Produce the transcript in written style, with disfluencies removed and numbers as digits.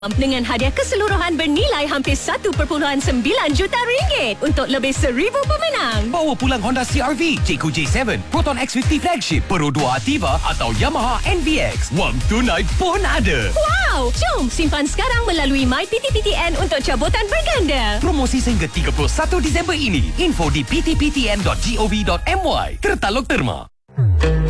Dengan hadiah keseluruhan bernilai hampir 1.9 juta ringgit untuk lebih 1,000 pemenang. Bawa pulang Honda CR-V, Jayco J7, Proton X50 Flagship, Pro 2 Ativa atau Yamaha NVX. Wang tunai pun ada. Wow! Jom simpan sekarang melalui MyPTPTN untuk cabutan berganda. Promosi sehingga 31 Disember ini. Info di ptptn.gov.my. Tertaluk Terma.